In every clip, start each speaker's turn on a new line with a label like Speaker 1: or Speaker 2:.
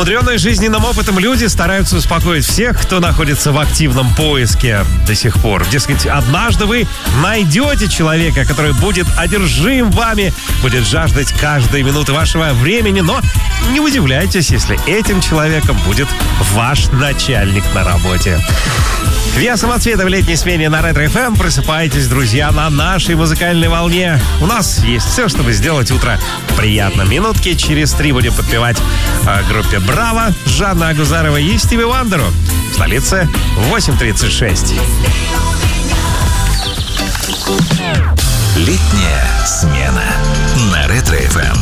Speaker 1: Умудренные жизненным опытом люди стараются успокоить всех, кто находится в активном поиске до сих пор. Дескать, однажды вы найдете человека, который будет одержим вами, будет жаждать каждой минуты вашего времени, но не удивляйтесь, если этим человеком будет ваш начальник на работе. Виа Самоцветов в летней смене на Ретро ФМ. Просыпайтесь, друзья, на нашей музыкальной волне. У нас есть все, чтобы сделать утро приятно. Минутки через 3 будем подпевать группе «Браво», Жанна Агузарова и Стиви Вандеру. В столице 8:36.
Speaker 2: Летняя смена на Ретро ФМ.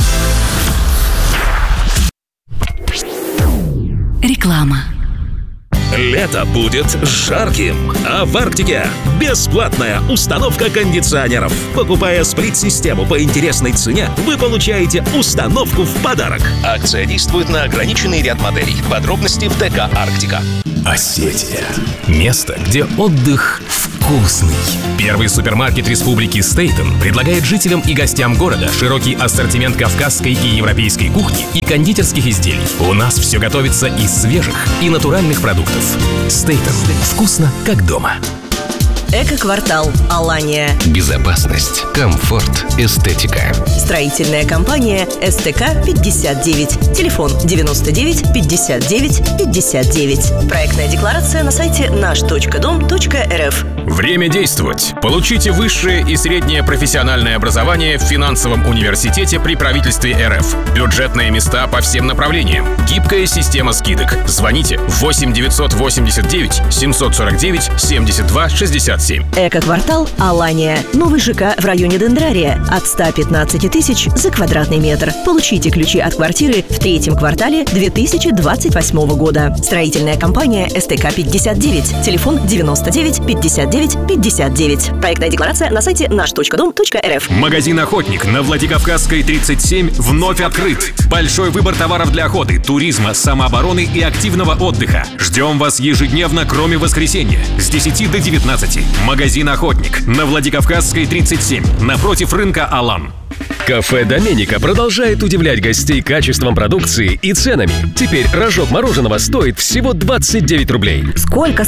Speaker 3: Реклама.
Speaker 4: Лето будет жарким, а в Арктике бесплатная установка кондиционеров. Покупая сплит-систему по интересной цене, вы получаете установку в подарок. Акция действует на ограниченный ряд моделей. Подробности в ТК «Арктика».
Speaker 2: Осетия. Место, где отдых вкусный. Первый супермаркет Республики Стейтен предлагает жителям и гостям города широкий ассортимент кавказской и европейской кухни и кондитерских изделий. У нас все готовится из свежих и натуральных продуктов. Стейтен. Вкусно, как дома.
Speaker 5: Эко-квартал «Алания».
Speaker 2: Безопасность, комфорт, эстетика.
Speaker 5: Строительная компания СТК-59. Телефон 99 59 59. Проектная декларация на сайте наш.дом.рф.
Speaker 2: Время действовать. Получите высшее и среднее профессиональное образование в финансовом университете при правительстве РФ. Бюджетные места по всем направлениям. Гибкая система скидок. Звоните 8 989 749 72 67.
Speaker 5: Эко-квартал «Алания». Новый ЖК в районе Дендрария. От 115 тысяч за квадратный метр. Получите ключи от квартиры в 3-м квартале 2028 года. Строительная компания СТК-59. Телефон 99 59 59. Проектная декларация на сайте наш.дом.рф.
Speaker 2: Магазин «Охотник» на Владикавказской 37 вновь открыт. Большой выбор товаров для охоты, туризма, самообороны и активного отдыха. Ждем вас ежедневно, кроме воскресенья, с 10 до 19. Магазин «Охотник» на Владикавказской 37, напротив рынка «Алан».
Speaker 6: Кафе «Доменика» продолжает удивлять гостей качеством продукции и ценами. Теперь рожок мороженого стоит всего 29 рублей.
Speaker 5: Сколько?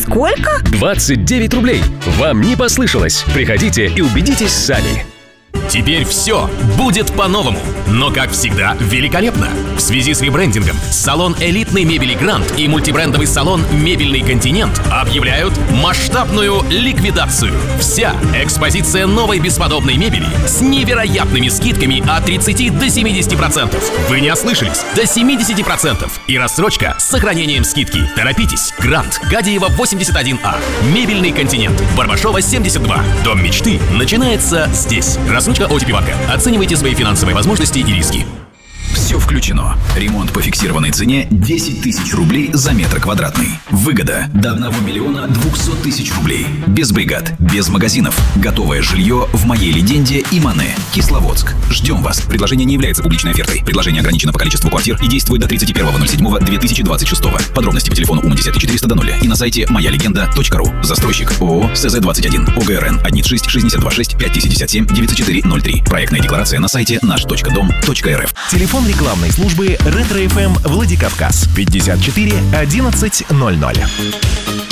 Speaker 6: 29 рублей. Вам не послышалось. Приходите и убедитесь сами.
Speaker 2: Теперь все будет по-новому, но, как всегда, великолепно. В связи с ребрендингом салон элитной мебели «Грант» и мультибрендовый салон «Мебельный континент» объявляют масштабную ликвидацию. Вся экспозиция новой бесподобной мебели с невероятными скидками от 30 до 70%. Вы не ослышались, до 70%. И рассрочка с сохранением скидки. Торопитесь. «Грант», Гадиева 81А. «Мебельный континент», Барбашова 72. Дом мечты начинается здесь. Рассрочка ОТП-банка. Оценивайте свои финансовые возможности и риски. Все включено. Ремонт по фиксированной цене 10 тысяч рублей за метр квадратный. Выгода до 1 200 000 рублей. Без бригад, без магазинов. Готовое жилье в моей легенде и Мане. Кисловодск. Ждем вас. Предложение не является публичной офертой. Предложение ограничено по количеству квартир и действует до 31.07.2026. Подробности по телефону УМ 10 400 и на сайте моялегенда.ру. Застройщик ООО СЗ-21. ОГРН 16626 557 9403. Проектная декларация на сайте наш.дом.рф.
Speaker 7: Телефон рекламной службы Ретро ФМ Владикавказ 54 11 00.